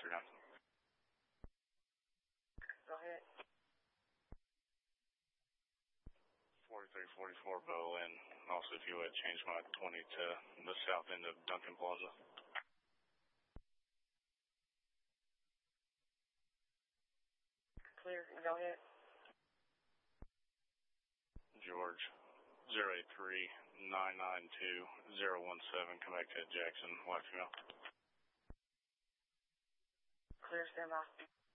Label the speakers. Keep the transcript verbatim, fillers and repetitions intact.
Speaker 1: Roger now.
Speaker 2: Go ahead.
Speaker 1: forty-three forty-four Berlin. Also, if you would change my twenty to the south end of Duncan Plaza.
Speaker 2: Clear. Go ahead.
Speaker 1: George, zero eight three nine nine two zero one seven. Come back to Jackson, white female.
Speaker 2: Clear, stand by.